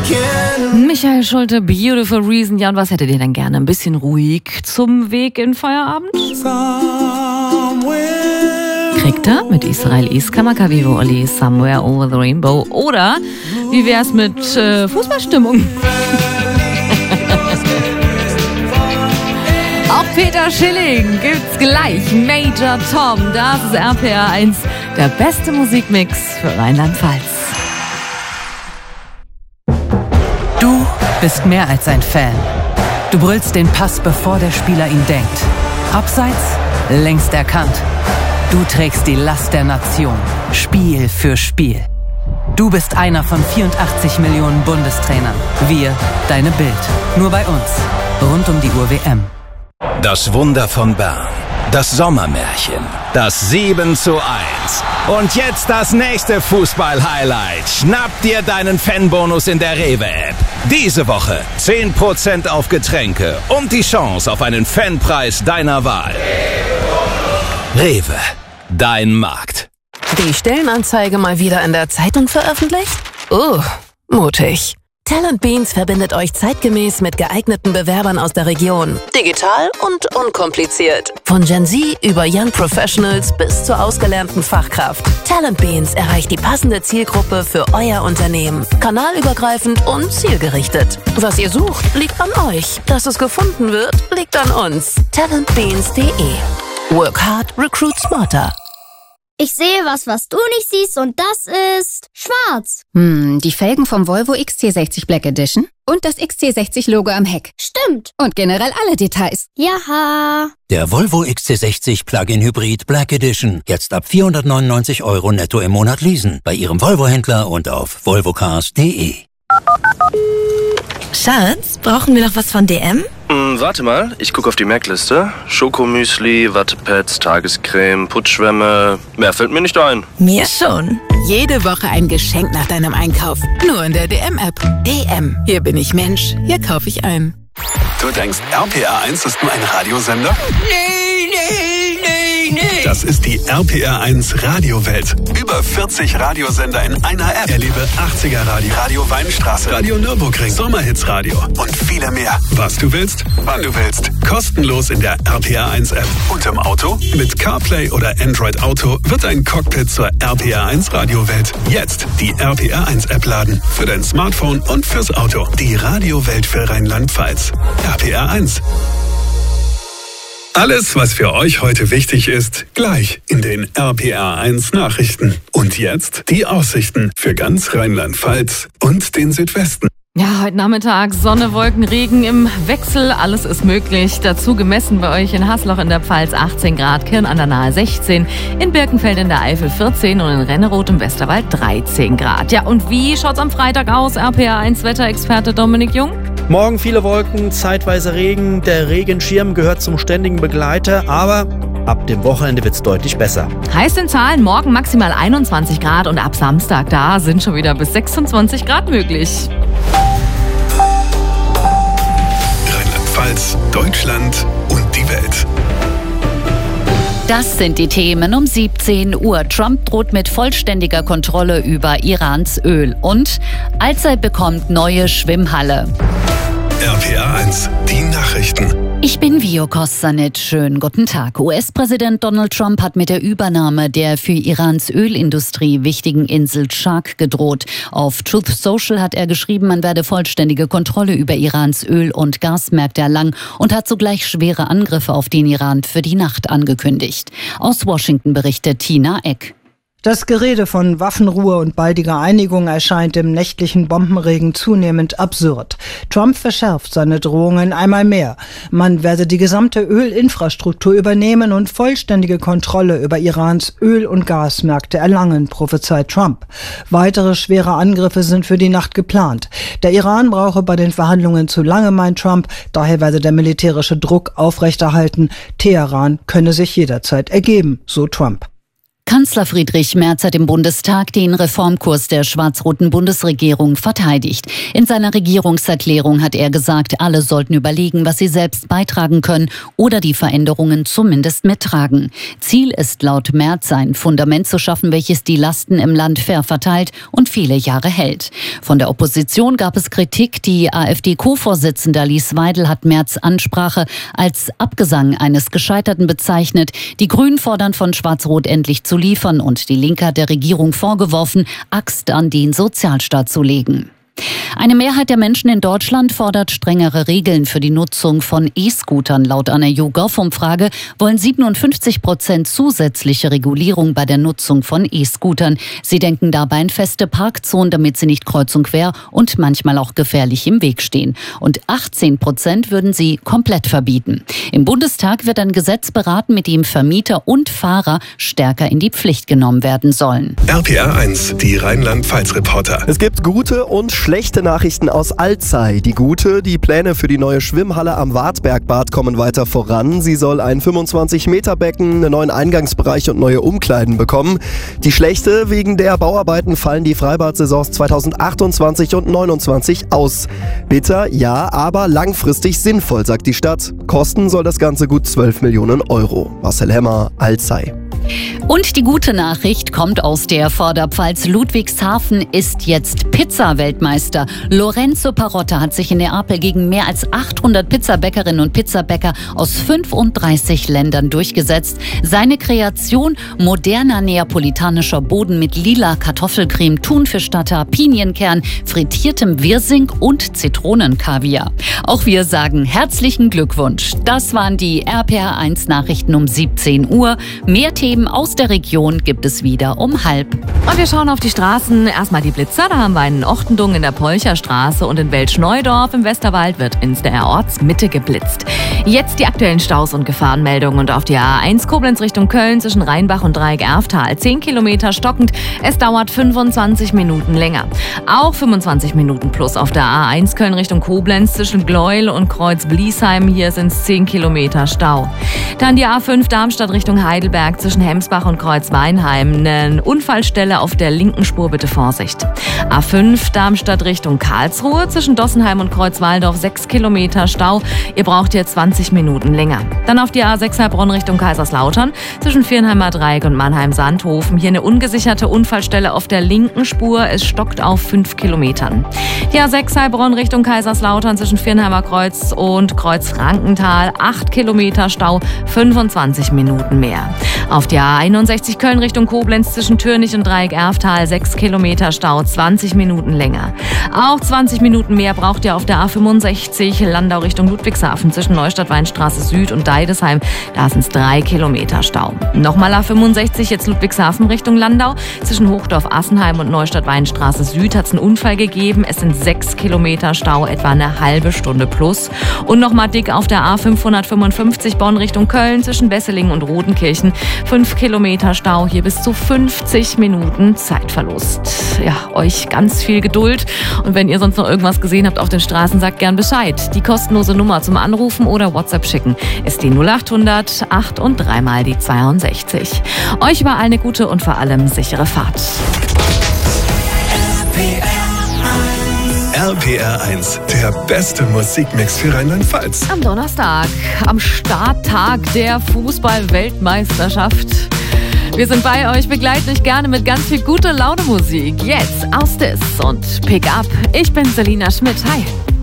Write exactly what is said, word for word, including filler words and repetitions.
Michael Schulte, Beautiful Reason. Ja, und was hättet ihr denn gerne? Ein bisschen ruhig zum Weg in Feierabend? Kriegt er mit Israel Iskama Kavivo Oli Somewhere Over the Rainbow? Oder wie wär's mit äh, Fußballstimmung? Auch Peter Schilling gibt's gleich. Major Tom, das ist R P R eins, der beste Musikmix für Rheinland-Pfalz. Du bist mehr als ein Fan. Du brüllst den Pass, bevor der Spieler ihn denkt. Abseits, längst erkannt. Du trägst die Last der Nation, Spiel für Spiel. Du bist einer von vierundachtzig Millionen Bundestrainern. Wir, deine Bild. Nur bei uns. Rund um die Uhr W M. Das Wunder von Bern. Das Sommermärchen. Das sieben zu eins. Und jetzt das nächste Fußball-Highlight. Schnapp dir deinen Fanbonus in der Rewe-App. Diese Woche zehn Prozent auf Getränke und die Chance auf einen Fanpreis deiner Wahl. Rewe. Dein Markt. Die Stellenanzeige mal wieder in der Zeitung veröffentlicht? Oh, mutig. Talent Beans verbindet euch zeitgemäß mit geeigneten Bewerbern aus der Region. Digital und unkompliziert. Von Gen Z über Young Professionals bis zur ausgelernten Fachkraft. Talent Beans erreicht die passende Zielgruppe für euer Unternehmen. Kanalübergreifend und zielgerichtet. Was ihr sucht, liegt an euch. Dass es gefunden wird, liegt an uns. talent beans punkt de. Work hard, recruit smarter. Ich sehe was, was du nicht siehst, und das ist schwarz. Hm, die Felgen vom Volvo X C sechzig Black Edition und das X C sechzig Logo am Heck. Stimmt. Und generell alle Details. Jaha. Der Volvo X C sechzig Plug-in Hybrid Black Edition. Jetzt ab vierhundertneunundneunzig Euro netto im Monat leasen. Bei Ihrem Volvo-Händler und auf volvo cars punkt de. Schatz, brauchen wir noch was von D M? Hm, warte mal, ich gucke auf die Merkliste. Schokomüsli, Wattepads, Tagescreme, Putzschwämme. Mehr fällt mir nicht ein. Mir schon. Jede Woche ein Geschenk nach deinem Einkauf. Nur in der D M-App. D M. Hier bin ich Mensch. Hier kaufe ich ein. Du denkst, R P R eins ist nur ein Radiosender? Nee, nee, nee, nee. Das ist die R P R eins Radiowelt. Über vierzig Radiosender in einer App. Erlebe achtziger Radio, Radio Weinstraße, Radio Nürburgring, Sommerhitsradio und viele mehr. Was du willst, wann du willst. Kostenlos in der R P R eins App. Und im Auto? Mit CarPlay oder Android Auto wird ein Cockpit zur R P R eins Radiowelt. Jetzt die R P R eins App laden. Für dein Smartphone und fürs Auto. Die Radiowelt für Rheinland-Pfalz. R P R eins. Alles, was für euch heute wichtig ist, gleich in den R P R eins Nachrichten. Und jetzt die Aussichten für ganz Rheinland-Pfalz und den Südwesten. Ja, heute Nachmittag Sonne, Wolken, Regen im Wechsel, alles ist möglich. Dazu gemessen bei euch in Hasloch in der Pfalz achtzehn Grad, Kirn an der Nahe sechzehn, in Birkenfeld in der Eifel vierzehn und in Renneroth im Westerwald dreizehn Grad. Ja, und wie schaut's am Freitag aus? R P R eins Wetterexperte Dominik Jung? Morgen viele Wolken, zeitweise Regen. Der Regenschirm gehört zum ständigen Begleiter, aber ab dem Wochenende wird's deutlich besser. Heißt in Zahlen, morgen maximal einundzwanzig Grad und ab Samstag, da sind schon wieder bis sechsundzwanzig Grad möglich. Rheinland-Pfalz, Deutschland und die Welt. Das sind die Themen um siebzehn Uhr. Trump droht mit vollständiger Kontrolle über Irans Öl. Und Allzeit bekommt neue Schwimmhalle. R P R eins, die Nachrichten. Ich bin Vio Kostanic. Schönen guten Tag. U S-Präsident Donald Trump hat mit der Übernahme der für Irans Ölindustrie wichtigen Insel Shark gedroht. Auf Truth Social hat er geschrieben, man werde vollständige Kontrolle über Irans Öl- und Gasmärkte erlangen und hat sogleich schwere Angriffe auf den Iran für die Nacht angekündigt. Aus Washington berichtet Tina Eck. Das Gerede von Waffenruhe und baldiger Einigung erscheint im nächtlichen Bombenregen zunehmend absurd. Trump verschärft seine Drohungen einmal mehr. Man werde die gesamte Ölinfrastruktur übernehmen und vollständige Kontrolle über Irans Öl- und Gasmärkte erlangen, prophezeit Trump. Weitere schwere Angriffe sind für die Nacht geplant. Der Iran brauche bei den Verhandlungen zu lange, meint Trump. Daher werde der militärische Druck aufrechterhalten. Teheran könne sich jederzeit ergeben, so Trump. Kanzler Friedrich Merz hat im Bundestag den Reformkurs der schwarz-roten Bundesregierung verteidigt. In seiner Regierungserklärung hat er gesagt, alle sollten überlegen, was sie selbst beitragen können oder die Veränderungen zumindest mittragen. Ziel ist laut Merz, ein Fundament zu schaffen, welches die Lasten im Land fair verteilt und viele Jahre hält. Von der Opposition gab es Kritik. Die AfD-Co-Vorsitzende Alice Weidel hat Merz' Ansprache als Abgesang eines Gescheiterten bezeichnet. Die Grünen fordern von Schwarz-Rot endlich zu liefern und die Linke hat der Regierung vorgeworfen, Axt an den Sozialstaat zu legen. Eine Mehrheit der Menschen in Deutschland fordert strengere Regeln für die Nutzung von E-Scootern. Laut einer YouGov-Umfrage wollen siebenundfünfzig Prozent zusätzliche Regulierung bei der Nutzung von E-Scootern. Sie denken dabei an feste Parkzonen, damit sie nicht kreuz und quer und manchmal auch gefährlich im Weg stehen. Und achtzehn Prozent würden sie komplett verbieten. Im Bundestag wird ein Gesetz beraten, mit dem Vermieter und Fahrer stärker in die Pflicht genommen werden sollen. R P R eins, die Rheinland-Pfalz-Reporter. Es gibt gute und schlechte Nachrichten aus Alzey. Die gute, die Pläne für die neue Schwimmhalle am Wartbergbad kommen weiter voran. Sie soll ein fünfundzwanzig Meter Becken, einen neuen Eingangsbereich und neue Umkleiden bekommen. Die schlechte, wegen der Bauarbeiten fallen die Freibad-Saisons zweitausendachtundzwanzig und neunundzwanzig aus. Bitter, ja, aber langfristig sinnvoll, sagt die Stadt. Kosten soll das Ganze gut zwölf Millionen Euro. Marcel Hemmer, Alzey. Und die gute Nachricht kommt aus der Vorderpfalz. Ludwigshafen ist jetzt Pizza-Weltmeister. Lorenzo Parotta hat sich in Neapel gegen mehr als achthundert Pizzabäckerinnen und Pizzabäcker aus fünfunddreißig Ländern durchgesetzt. Seine Kreation: moderner neapolitanischer Boden mit lila Kartoffelcreme, Thunfisch-Tatar, Pinienkern, frittiertem Wirsing und Zitronenkaviar. Auch wir sagen herzlichen Glückwunsch. Das waren die R P R eins Nachrichten um siebzehn Uhr. Mehr Themen aus der Region gibt es wieder um halb. Und wir schauen auf die Straßen. Erstmal die Blitzer. Da haben wir in Ochtendung in der Polcherstraße und in Welsch-Neudorf im Westerwald wird in der Ortsmitte geblitzt. Jetzt die aktuellen Staus und Gefahrenmeldungen. Und auf die A eins Koblenz Richtung Köln zwischen Rheinbach und Dreieck-Erftal. zehn Kilometer stockend. Es dauert fünfundzwanzig Minuten länger. Auch fünfundzwanzig Minuten plus auf der A eins Köln Richtung Koblenz zwischen Gleuel und Kreuz-Bliesheim. Hier sind es zehn Kilometer Stau. Dann die A fünf Darmstadt Richtung Heidelberg zwischen Hemsbach und Kreuz-Weinheim. Eine Unfallstelle auf der linken Spur, bitte Vorsicht. A fünf Darmstadt Richtung Karlsruhe zwischen Dossenheim und Kreuzwaldorf sechs Kilometer Stau. Ihr braucht hier zwanzig Minuten länger. Dann auf die A sechs Heilbronn Richtung Kaiserslautern zwischen Viernheimer Dreieck und Mannheim-Sandhofen. Hier eine ungesicherte Unfallstelle auf der linken Spur. Es stockt auf fünf Kilometern. Die A sechs Heilbronn Richtung Kaiserslautern zwischen Viernheimer Kreuz und Kreuz-Frankenthal acht Kilometer Stau, fünfundzwanzig Minuten mehr. Auf die A einundsechzig Köln Richtung Koblenz zwischen Türnich und Dreieck-Erftal sechs Kilometer Stau, zwanzig Minuten länger. Auch zwanzig Minuten mehr braucht ihr auf der A fünfundsechzig Landau Richtung Ludwigshafen zwischen Neustadt-Weinstraße Süd und Deidesheim. Da sind es drei Kilometer Stau. Nochmal A fünfundsechzig, jetzt Ludwigshafen Richtung Landau. Zwischen Hochdorf-Assenheim und Neustadt-Weinstraße Süd hat es einen Unfall gegeben. Es sind sechs Kilometer Stau, etwa eine halbe Stunde plus. Und nochmal dick auf der A fünfhundertfünfundfünfzig Bonn Richtung Köln zwischen Besseling und Rodenkirchen. fünf Kilometer Stau, hier bis zu fünfzig Minuten Zeitverlust. Ja, euch ganz viel Geduld. Und wenn ihr sonst noch irgendwas gesehen habt auf den Straßen, sagt gern Bescheid. Die kostenlose Nummer zum Anrufen oder WhatsApp schicken ist die null achthundert acht und dreimal die zweiundsechzig. Euch überall eine gute und vor allem sichere Fahrt. R P R eins, der beste Musikmix für Rheinland-Pfalz. Am Donnerstag, am Starttag der Fußball-Weltmeisterschaft. Wir sind bei euch, begleiten euch gerne mit ganz viel gute Laune Musik. Jetzt Austis und Pick Up. Ich bin Selina Schmidt. Hi.